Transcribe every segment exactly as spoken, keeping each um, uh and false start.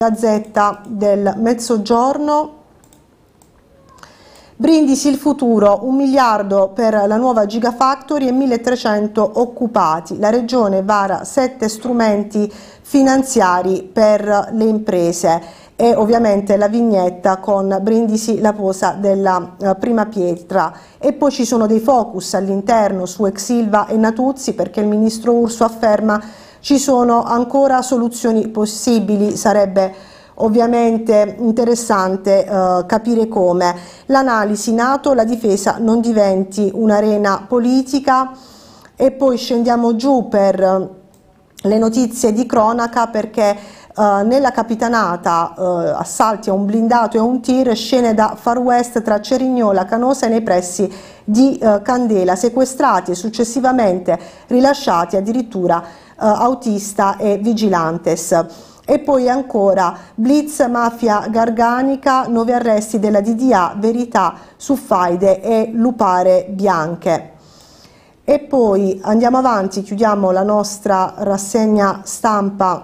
Gazzetta del Mezzogiorno. Brindisi il futuro, un miliardo per la nuova Gigafactory e milletrecento occupati. La Regione vara sette strumenti finanziari per le imprese e ovviamente la vignetta con Brindisi la posa della eh, prima pietra. E poi ci sono dei focus all'interno su ex Ilva e Natuzzi, perché il ministro Urso afferma ci sono ancora soluzioni possibili. Sarebbe ovviamente interessante eh, capire come. L'analisi NATO, la difesa non diventi un'arena politica. E poi scendiamo giù per le notizie di cronaca, perché eh, nella Capitanata eh, assalti a un blindato e a un tir, scene da Far West tra Cerignola, Canosa e nei pressi di eh, Candela, sequestrati e successivamente rilasciati addirittura eh, autista e vigilantes. E poi ancora blitz mafia garganica, nove arresti della D D A, verità su faide e lupare bianche. E poi andiamo avanti, chiudiamo la nostra rassegna stampa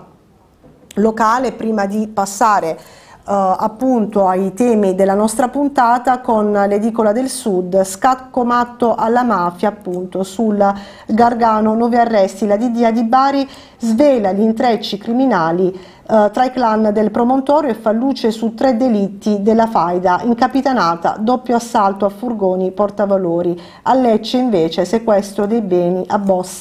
locale prima di passare Uh, appunto ai temi della nostra puntata con l'edicola del Sud. Scacco matto alla mafia, appunto sul Gargano, nove arresti, la D D A di Bari svela gli intrecci criminali uh, tra i clan del promontorio e fa luce su tre delitti della faida. In Capitanata doppio assalto a furgoni portavalori, a Lecce invece sequestro dei beni a boss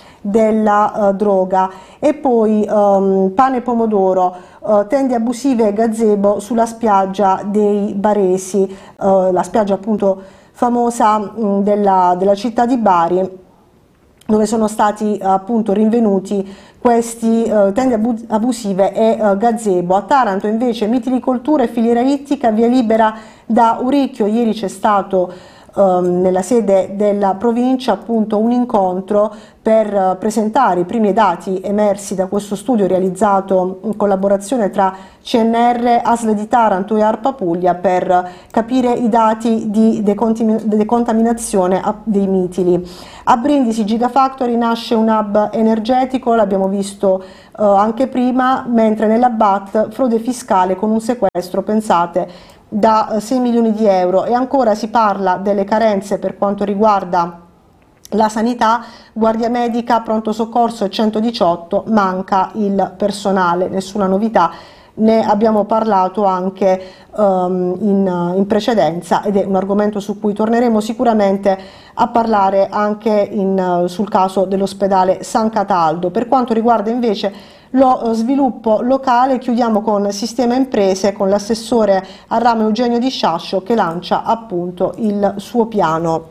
della uh, droga. E poi um, pane e pomodoro, uh, tende abusive e gazebo sulla spiaggia dei Baresi, uh, la spiaggia appunto famosa mh, della, della città di Bari, dove sono stati uh, appunto rinvenuti questi uh, tende abu abusive e uh, gazebo. A Taranto invece mitilicoltura e filiera ittica, via libera da Uricchio. Ieri c'è stato Um, nella sede della provincia appunto un incontro per uh, presentare i primi dati emersi da questo studio realizzato in collaborazione tra C N R, A S L di Taranto e ARPA Puglia, per capire i dati di decontaminazione dei mitili. A Brindisi Gigafactory nasce un hub energetico, l'abbiamo visto uh, anche prima, mentre nella B A T frode fiscale con un sequestro, pensate, da sei milioni di euro. E ancora si parla delle carenze per quanto riguarda la sanità, guardia medica, pronto soccorso e centodiciotto, manca il personale, nessuna novità, ne abbiamo parlato anche um, in, in precedenza ed è un argomento su cui torneremo sicuramente a parlare anche in, sul caso dell'ospedale San Cataldo. Per quanto riguarda invece lo sviluppo locale, chiudiamo con Sistema Imprese, con l'assessore al ramo Eugenio Di Sciascio che lancia appunto il suo piano.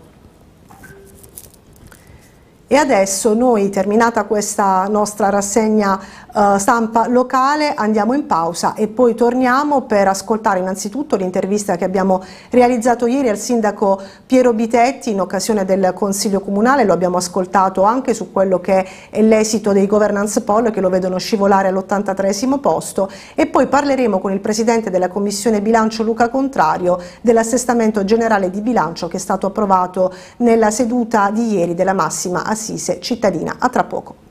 E adesso noi, terminata questa nostra rassegna uh, stampa locale, andiamo in pausa e poi torniamo per ascoltare innanzitutto l'intervista che abbiamo realizzato ieri al sindaco Piero Bitetti in occasione del Consiglio Comunale. Lo abbiamo ascoltato anche su quello che è l'esito dei governance poll, che lo vedono scivolare all'ottantatreesimo posto, e poi parleremo con il Presidente della Commissione Bilancio Luca Contrario dell'assestamento generale di bilancio che è stato approvato nella seduta di ieri della massima assise cittadina. A tra poco.